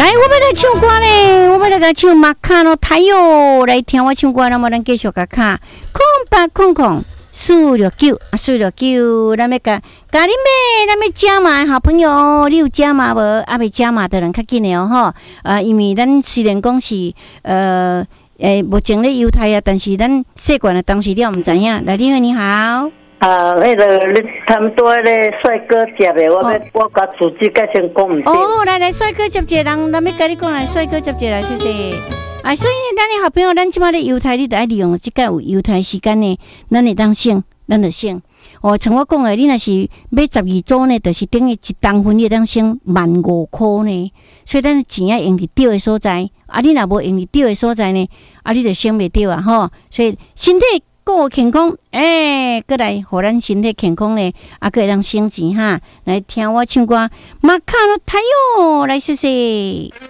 来，我们来唱歌咧，我们来个唱马卡诺太哟，来听我唱歌，那么咱继续个卡，空八空空。469，咱要甲你妹，咱要加码好朋友，你有加码无？还未加码的人较紧的哦吼。因为咱虽然讲是目前咧犹太啊，但是咱习惯的当时了毋知影。来，你好。 那个你他们多咧帅哥接的，我甲主持介先讲唔对。 哦，来，帅哥接一个人，咱要甲你讲来，帅哥接一个来，谢谢。所以呢，咱的好朋友，咱即马咧犹太，你得爱利用即个有犹太时间呢，咱会当省，咱就省。像我讲的，你若是买12组呢，就是等于一当分，你当省15,000块呢。所以咱钱要用伫对的所在，你若无用伫对的所在呢，你就省袂着啊吼。所以身体够健康，过来互咱身体健康呢，个会当省钱哈。来听我唱歌，马卡诺太哟，来谢谢。